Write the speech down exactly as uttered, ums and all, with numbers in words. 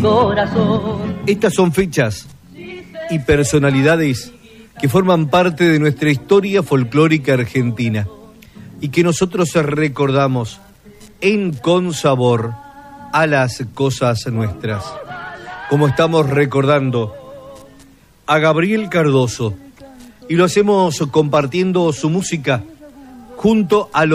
corazón. Estas son fechas y personalidades que forman parte de nuestra historia folclórica argentina y que nosotros recordamos en consabor a las cosas nuestras, como estamos recordando a Gabriel Cardoso, y lo hacemos compartiendo su música junto a los